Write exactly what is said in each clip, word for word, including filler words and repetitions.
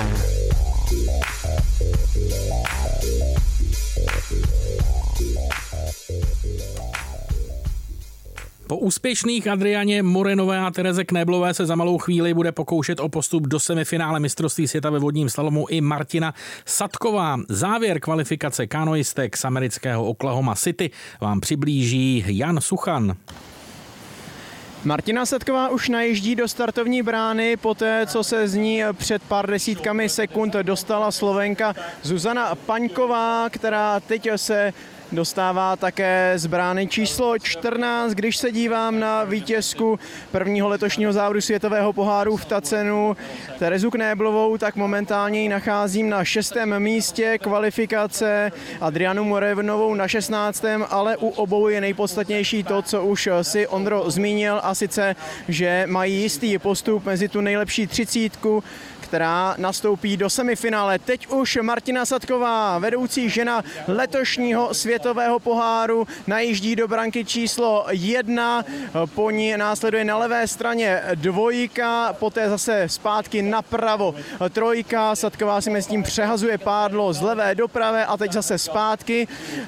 Po úspěšných Adrianě Morenové a Tereze Knéblové se za malou chvíli bude pokoušet o postup do semifinále mistrovství světa ve vodním slalomu i Martina Sadková. Závěr kvalifikace kanoistek z amerického Oklahoma City vám přiblíží Jan Suchan. Martina Sadková už najíždí do startovní brány poté, co se z ní před pár desítkami sekund dostala Slovenka Zuzana Paňková, která teď se dostává také z brány číslo čtrnáct. Když se dívám na vítězku prvního letošního závodu světového poháru v Tacenu Terezu Knéblovou, tak momentálně ji nacházím na šestém místě kvalifikace, Adrianu Morenovou na šestnáctém, ale u obou je nejpodstatnější to, co už si Ondro zmínil, a sice, že mají jistý postup mezi tu nejlepší třicítku, která nastoupí do semifinále. Teď už Martina Sadková, vedoucí žena letošního světového poháru, najíždí do branky číslo jedna, po ní následuje na levé straně dvojka, poté zase zpátky napravo trojka, Sadková si mezi tím přehazuje pádlo z levé do pravé a teď zase zpátky,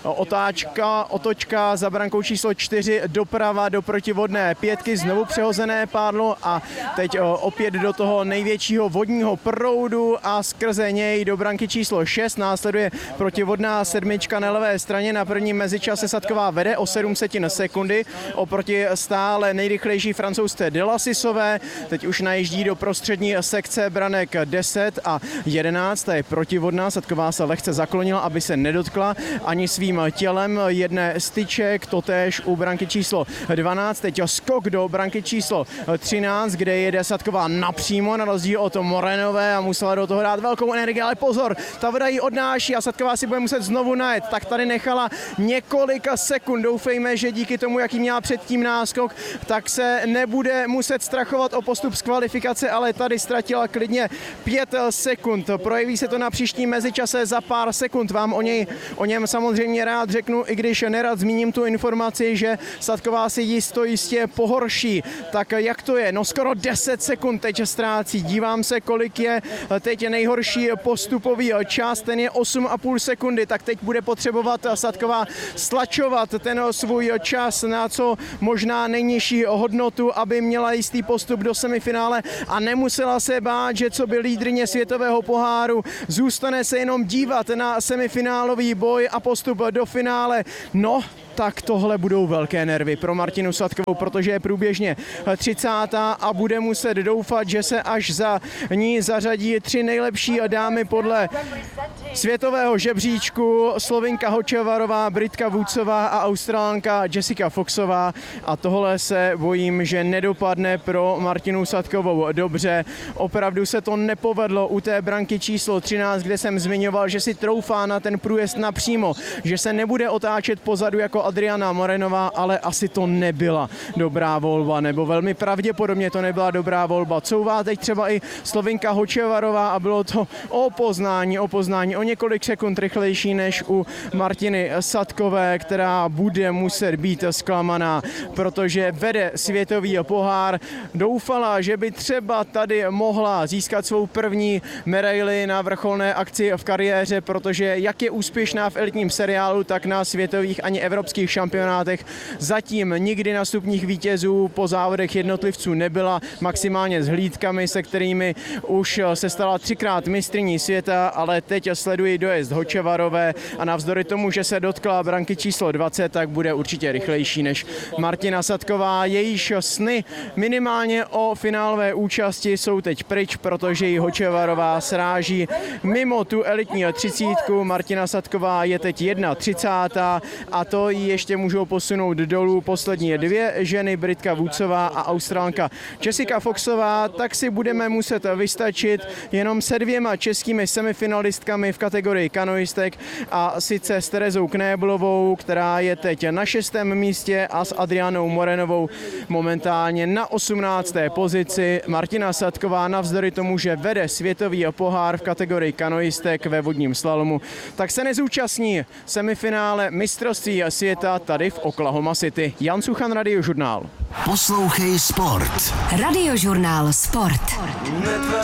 otáčka, otočka za brankou číslo čtyři doprava do protivodné pětky, znovu přehozené pádlo a teď opět do toho největšího vodního proudu a skrze něj do branky číslo šest následuje protivodná sedmička na levé straně. Na prvním mezičase Sadková vede o sedm setin sekundy oproti stále nejrychlejší francouzské Delasisové. Teď už najíždí do prostřední sekce branek deset a jedenáct. Je protivodná, Sadková se lehce zaklonila, aby se nedotkla ani svým tělem jedné z tyček, totéž u branky číslo dvanáct. Teď skok do branky číslo třináct, kde jede Sadková napřímo na rozdíl od Morenové a musela do toho dát velkou energii, ale pozor, ta voda ji odnáší a Sadková si bude muset znovu najet. Tak tady nechala několika sekund. Doufejme, že díky tomu, jaký měla předtím náskok, tak se nebude muset strachovat o postup z kvalifikace, ale tady ztratila klidně pět sekund. Projeví se to na příštím mezičase za pár sekund. Vám o, něj, o něm samozřejmě rád řeknu, i když nerad zmíním tu informaci, že Sadková si jisto jistě pohorší. Tak jak to je? No skoro deset sekund teď ztrácí. Dívám se, kolik je teď nejhorší postupový čas, ten je osm a půl sekundy, tak teď bude potřebovat Sadková stlačovat ten svůj čas na co možná nejnižší hodnotu, aby měla jistý postup do semifinále a nemusela se bát, že co by lídryně světového poháru zůstane se jenom dívat na semifinálový boj a postup do finále. No, tak tohle budou velké nervy pro Martinu Sadkovou, protože je průběžně třicátá a bude muset doufat, že se až za ní zařadí tři nejlepší dámy podle světového žebříčku, Slovinka Hočevarová, Britka Woodsová a Australanka Jessica Foxová, a tohle se bojím, že nedopadne pro Martinu Sadkovou dobře. Opravdu se to nepovedlo u té branky číslo třináct, kde jsem zmiňoval, že si troufá na ten průjezd napřímo, že se nebude otáčet pozadu jako Adriana Morenová, ale asi to nebyla dobrá volba, nebo velmi pravděpodobně to nebyla dobrá volba. Couvá teď třeba i Slovinka Hočevarová a bylo to o poznání, o poznání, o několik sekund rychlejší než u Martiny Sadkové, která bude muset být zklamaná, protože vede světový pohár. Doufala, že by třeba tady mohla získat svou první medaili na vrcholné akci v kariéře, protože jak je úspěšná v elitním seriálu, tak na světových ani evropských šampionátech zatím nikdy na stupních vítězů po závodech jednotlivců nebyla, maximálně s hlídkami, se kterými už se stala třikrát mistryní světa, ale teď sledují dojezd Hočevarové a navzdory tomu, že se dotkla branky číslo dvacet, tak bude určitě rychlejší než Martina Sadková. Jejíž sny minimálně o finálové účasti jsou teď pryč, protože ji Hočevarová sráží mimo tu elitní třicítku. Martina Sadková je teď třicátá jedna a to ji ještě můžou posunout dolů poslední dvě ženy, Britka Woodsová a Australanka Jessica Foxová, tak si budeme muset vystačit jenom se dvěma českými semifinalistkami v kategorii kanoistek, a sice s Terezou Knéblovou, která je teď na šestém místě, a s Adrianou Morenovou momentálně na osmnácté pozici. Martina Sadková navzdory tomu, že vede světový pohár v kategorii kanoistek ve vodním slalomu, tak se nezúčastní semifinále mistrovství světa tady v Oklahoma City. Jan Suchan, Radiožurnál. Poslouchej sport. Radiožurnál Sport.